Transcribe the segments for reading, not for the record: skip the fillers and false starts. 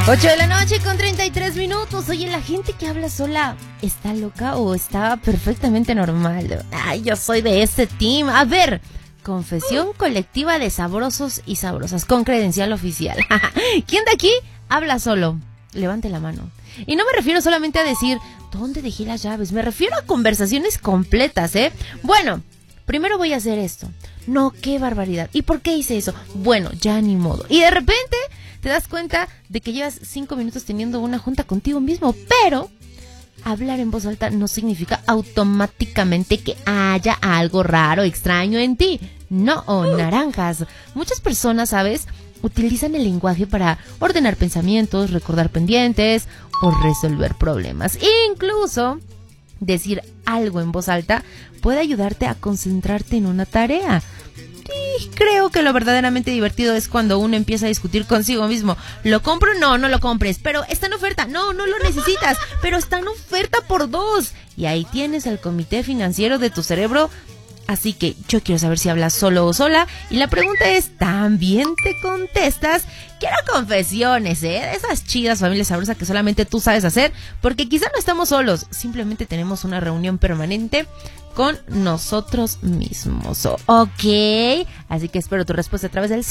8 de la noche con 33 minutos. Oye, la gente que habla sola, ¿está loca o está perfectamente normal? Ay, yo soy de ese team. A ver, confesión colectiva de sabrosos y sabrosas con credencial oficial. ¿Quién de aquí habla solo? Levante la mano. Y no me refiero solamente a decir, ¿dónde dejé las llaves? Me refiero a conversaciones completas, ¿eh? Bueno, primero voy a hacer esto. No, qué barbaridad. ¿Y por qué hice eso? Bueno, ya ni modo. Y de repente te das cuenta de que llevas 5 minutos teniendo una junta contigo mismo, pero hablar en voz alta no significa automáticamente que haya algo raro, extraño en ti. No, naranjas. Muchas personas, ¿sabes?, utilizan el lenguaje para ordenar pensamientos, recordar pendientes o resolver problemas. Incluso decir algo en voz alta puede ayudarte a concentrarte en una tarea. Y creo que lo verdaderamente divertido es cuando uno empieza a discutir consigo mismo. ¿Lo compro? No, no lo compres. Pero está en oferta. No, no lo necesitas. Pero está en oferta por 2. Y ahí tienes el comité financiero de tu cerebro. Así que yo quiero saber si hablas solo o sola. Y la pregunta es, ¿también te contestas? Quiero confesiones, de esas chidas, familia sabrosa, que solamente tú sabes hacer. Porque quizá no estamos solos. Simplemente tenemos una reunión permanente con nosotros mismos. Ok, así que espero tu respuesta a través del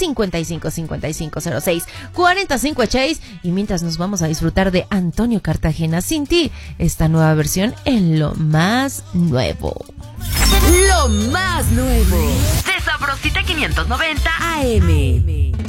5555064056. Y mientras nos vamos a disfrutar de Antonio Cartagena Sin Ti, esta nueva versión en Lo Más Nuevo. Lo más nuevo de Sabrosita 590 AM.